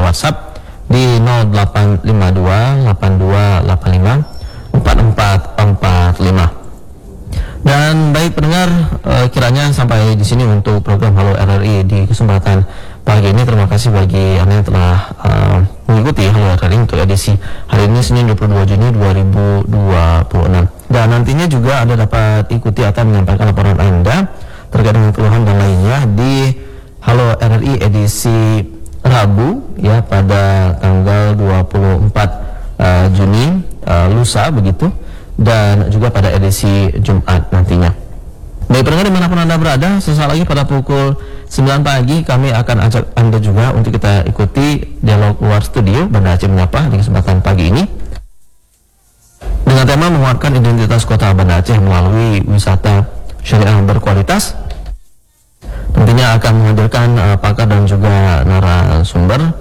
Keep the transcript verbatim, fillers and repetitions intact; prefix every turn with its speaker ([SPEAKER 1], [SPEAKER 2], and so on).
[SPEAKER 1] WhatsApp di nol delapan lima dua delapan dua delapan lima empat empat empat lima. Dan baik pendengar, uh, kiranya sampai di sini untuk program Halo R R I di kesempatan pagi ini. Terima kasih bagi Anda yang telah uh, mengikuti Halo R R I untuk edisi hari ini Senin dua puluh dua Juni dua ribu dua puluh enam. Dan nantinya juga Anda dapat ikuti atau menyampaikan laporan Anda terkait dengan keluhan dan lainnya di Halo R R I edisi Rabu ya pada tanggal dua puluh empat uh, Juni uh, lusa begitu, dan juga pada edisi Jumat nantinya. Baik pendengar dimanapun Anda berada, sesaat lagi pada pukul sembilan pagi kami akan ajak Anda juga untuk kita ikuti dialog luar studio Banda Aceh Menyapa di kesempatan pagi ini dengan tema menguatkan identitas kota Banda Aceh melalui wisata syariah berkualitas. Tentunya akan menghadirkan uh, pakar dan juga narasumber